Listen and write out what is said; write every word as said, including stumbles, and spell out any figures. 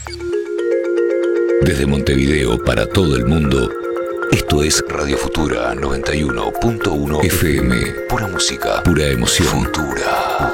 Desde Montevideo para todo el mundo, esto es Radio Futura noventa y uno punto uno F M. Pura música, pura emoción. Futura.